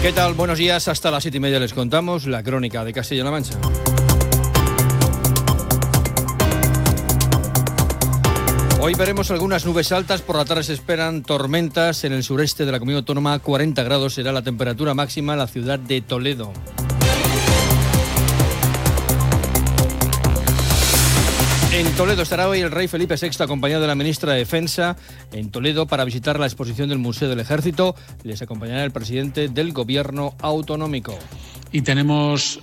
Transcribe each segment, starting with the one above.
¿Qué tal? Buenos días. Hasta las 7:30 les contamos la crónica de Castilla-La Mancha. Hoy veremos algunas nubes altas, por la tarde se esperan tormentas en el sureste de la comunidad autónoma. 40 grados será la temperatura máxima en la ciudad de Toledo. En Toledo estará hoy el rey Felipe VI acompañado de la ministra de Defensa en Toledo para visitar la exposición del Museo del Ejército. Les acompañará el presidente del Gobierno autonómico. Y tenemos,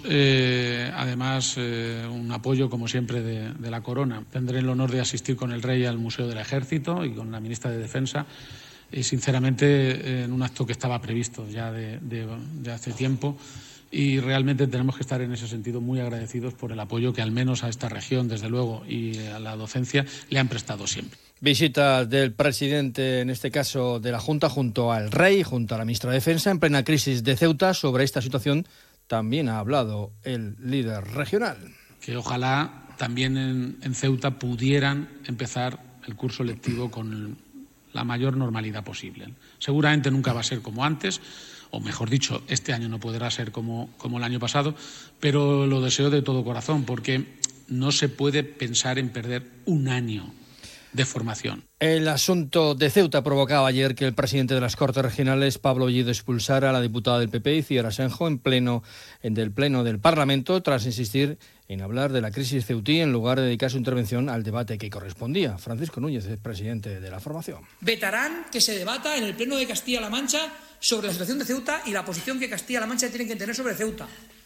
además, un apoyo, como siempre, de la Corona. Tendré el honor de asistir con el rey al Museo del Ejército y con la ministra de Defensa. Y, sinceramente, en un acto que estaba previsto ya de hace tiempo. Y realmente tenemos que estar en ese sentido muy agradecidos por el apoyo que al menos a esta región, desde luego, y a la docencia le han prestado siempre. Visita del presidente, en este caso de la Junta, junto al rey, junto a la ministra de Defensa, en plena crisis de Ceuta. Sobre esta situación también ha hablado el líder regional. Que ojalá también en Ceuta pudieran empezar el curso lectivo con la mayor normalidad posible. Seguramente nunca va a ser como antes, o mejor dicho, este año no podrá ser como el año pasado, pero lo deseo de todo corazón, porque no se puede pensar en perder un año de formación. El asunto de Ceuta provocaba ayer que el presidente de las Cortes Regionales, Pablo Bellido, expulsara a la diputada del PP, Iciar Asenjo, del Pleno del Parlamento, tras insistir en hablar de la crisis ceutí en lugar de dedicar su intervención al debate que correspondía. Francisco Núñez es presidente de la formación. Vetarán que se debata en el Pleno de Castilla-La Mancha sobre la situación de Ceuta y la posición que Castilla-La Mancha tiene que tener sobre Ceuta.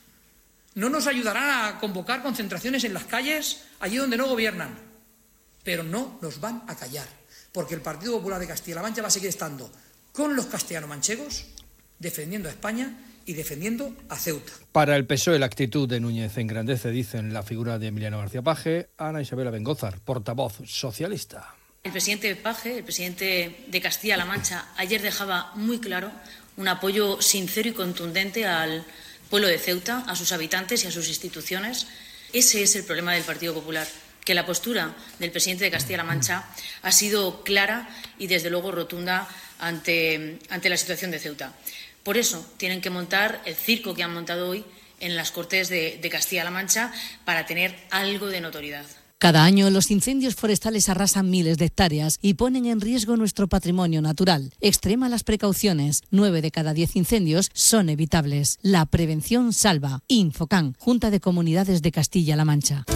No nos ayudarán a convocar concentraciones en las calles allí donde no gobiernan, pero no nos van a callar, porque el Partido Popular de Castilla-La Mancha va a seguir estando con los castellano-manchegos, defendiendo a España y defendiendo a Ceuta. Para el PSOE, la actitud de Núñez engrandece, dicen, la figura de Emiliano García Paje. Ana Isabel Abengózar, portavoz socialista. El presidente Paje, el presidente de Castilla-La Mancha, ayer dejaba muy claro un apoyo sincero y contundente al pueblo de Ceuta, a sus habitantes y a sus instituciones. Ese es el problema del Partido Popular, que la postura del presidente de Castilla-La Mancha ha sido clara y, desde luego, rotunda ante la situación de Ceuta. Por eso tienen que montar el circo que han montado hoy en las Cortes de Castilla-La Mancha para tener algo de notoriedad. Cada año los incendios forestales arrasan miles de hectáreas y ponen en riesgo nuestro patrimonio natural. Extrema las precauciones. 9 de cada 10 incendios son evitables. La prevención salva. Infocan, Junta de Comunidades de Castilla-La Mancha.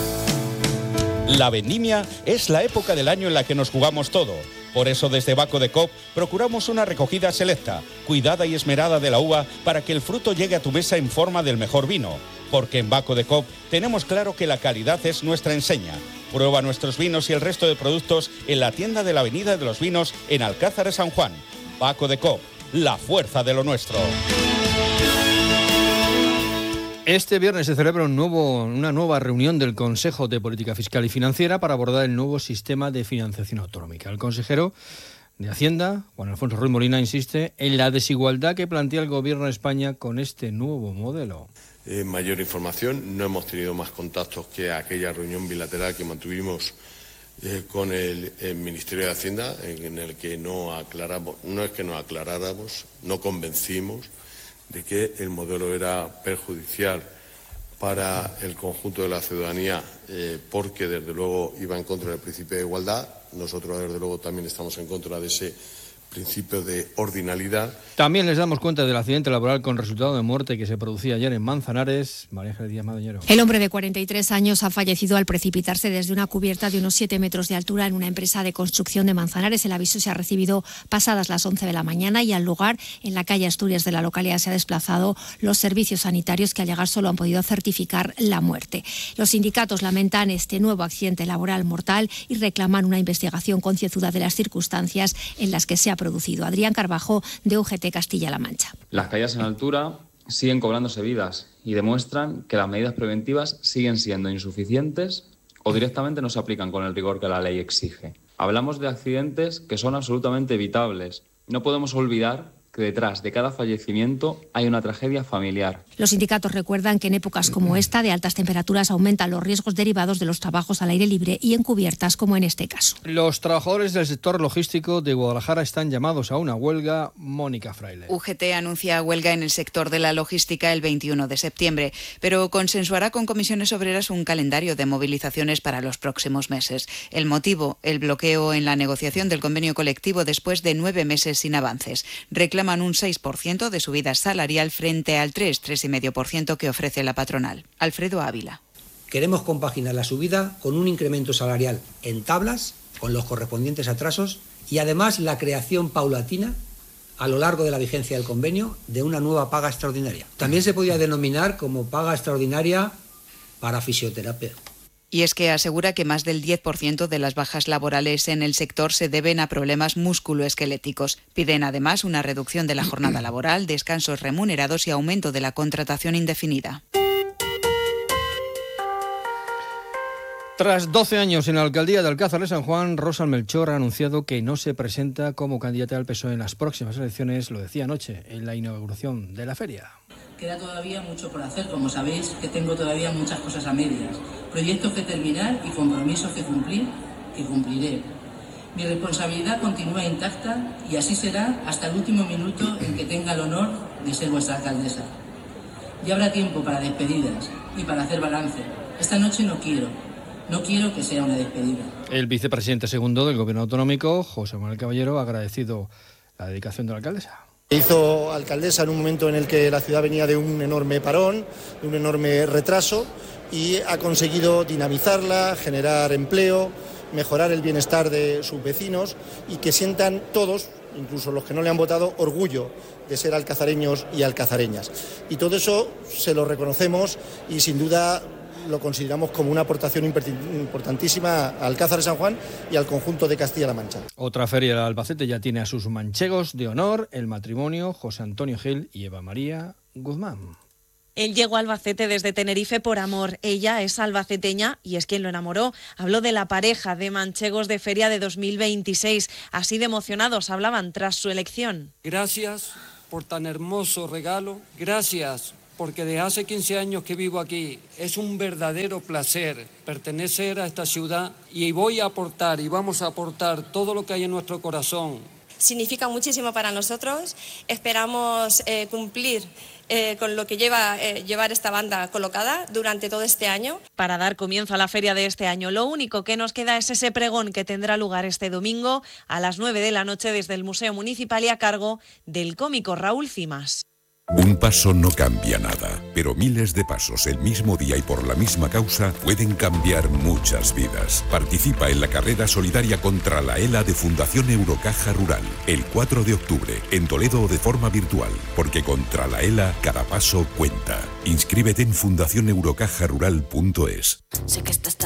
La vendimia es la época del año en la que nos jugamos todo. Por eso desde Baco de Cop procuramos una recogida selecta, cuidada y esmerada de la uva para que el fruto llegue a tu mesa en forma del mejor vino. Porque en Baco de Cop tenemos claro que la calidad es nuestra enseña. Prueba nuestros vinos y el resto de productos en la tienda de la Avenida de los Vinos en Alcázar de San Juan. Baco de Cop, la fuerza de lo nuestro. Este viernes se celebra una nueva reunión del Consejo de Política Fiscal y Financiera para abordar el nuevo sistema de financiación autonómica. El consejero de Hacienda, Juan Alfonso Ruiz Molina, insiste en la desigualdad que plantea el Gobierno de España con este nuevo modelo. Mayor información, no hemos tenido más contactos que aquella reunión bilateral que mantuvimos con el Ministerio de Hacienda, en el que no aclaráramos, no convencimos de que el modelo era perjudicial para el conjunto de la ciudadanía, porque desde luego iba en contra del principio de igualdad. Nosotros desde luego también estamos en contra de ese principio de ordinalidad. También les damos cuenta del accidente laboral con resultado de muerte que se producía ayer en Manzanares. María Ángeles Díaz Madeñero. El hombre de 43 años ha fallecido al precipitarse desde una cubierta de unos 7 metros de altura en una empresa de construcción de Manzanares. El aviso se ha recibido pasadas las 11 de la mañana y al lugar, en la calle Asturias de la localidad, se ha desplazado los servicios sanitarios que al llegar solo han podido certificar la muerte. Los sindicatos lamentan este nuevo accidente laboral mortal y reclaman una investigación concienzuda de las circunstancias en las que se ha producido. Adrián Carbajo, de UGT Castilla-La Mancha. Las caídas en altura siguen cobrándose vidas y demuestran que las medidas preventivas siguen siendo insuficientes o directamente no se aplican con el rigor que la ley exige. Hablamos de accidentes que son absolutamente evitables. No podemos olvidar que detrás de cada fallecimiento hay una tragedia familiar. Los sindicatos recuerdan que en épocas como esta, de altas temperaturas, aumentan los riesgos derivados de los trabajos al aire libre y en cubiertas, como en este caso. Los trabajadores del sector logístico de Guadalajara están llamados a una huelga. Mónica Fraile. UGT anuncia huelga en el sector de la logística el 21 de septiembre, pero consensuará con comisiones obreras un calendario de movilizaciones para los próximos meses. El motivo, el bloqueo en la negociación del convenio colectivo después de 9 meses sin avances. Reclaman un 6% de subida salarial frente al 3,5% que ofrece la patronal. Alfredo Ávila. Queremos compaginar la subida con un incremento salarial en tablas, con los correspondientes atrasos, y además la creación paulatina a lo largo de la vigencia del convenio de una nueva paga extraordinaria. También se podría denominar como paga extraordinaria para fisioterapia. Y es que asegura que más del 10% de las bajas laborales en el sector se deben a problemas musculoesqueléticos. Piden además una reducción de la jornada laboral, descansos remunerados y aumento de la contratación indefinida. Tras 12 años en la alcaldía de Alcázar de San Juan, Rosa Melchor ha anunciado que no se presenta como candidata al PSOE en las próximas elecciones, lo decía anoche en la inauguración de la feria. Queda todavía mucho por hacer, como sabéis, que tengo todavía muchas cosas a medias, proyectos que terminar y compromisos que cumplir, que cumpliré. Mi responsabilidad continúa intacta y así será hasta el último minuto en que tenga el honor de ser vuestra alcaldesa. Ya habrá tiempo para despedidas y para hacer balance. Esta noche no quiero que sea una despedida. El vicepresidente segundo del Gobierno autonómico, José Manuel Caballero, ha agradecido la dedicación de la alcaldesa. Hizo alcaldesa en un momento en el que la ciudad venía de un enorme parón, de un enorme retraso, y ha conseguido dinamizarla, generar empleo, mejorar el bienestar de sus vecinos y que sientan todos, incluso los que no le han votado, orgullo de ser alcazareños y alcazareñas. Y todo eso se lo reconocemos y sin duda lo consideramos como una aportación importantísima a Alcázar de San Juan y al conjunto de Castilla-La Mancha. Otra feria de Albacete ya tiene a sus manchegos de honor, el matrimonio José Antonio Gil y Eva María Guzmán. Él llegó a Albacete desde Tenerife por amor. Ella es albaceteña y es quien lo enamoró. Habló de la pareja de manchegos de feria de 2026. Así de emocionados hablaban tras su elección. Gracias por tan hermoso regalo. Gracias porque desde hace 15 años que vivo aquí. Es un verdadero placer pertenecer a esta ciudad y voy a aportar y vamos a aportar todo lo que hay en nuestro corazón. Significa muchísimo para nosotros. Esperamos cumplir con lo que llevar esta banda colocada durante todo este año. Para dar comienzo a la feria de este año, lo único que nos queda es ese pregón que tendrá lugar este domingo a las 9 de la noche desde el Museo Municipal y a cargo del cómico Raúl Cimas. Un paso no cambia nada, pero miles de pasos el mismo día y por la misma causa pueden cambiar muchas vidas. Participa en la carrera solidaria contra la ELA de Fundación Eurocaja Rural, el 4 de octubre, en Toledo o de forma virtual, porque contra la ELA cada paso cuenta. Inscríbete en fundacioneurocajarural.es. Sé que estás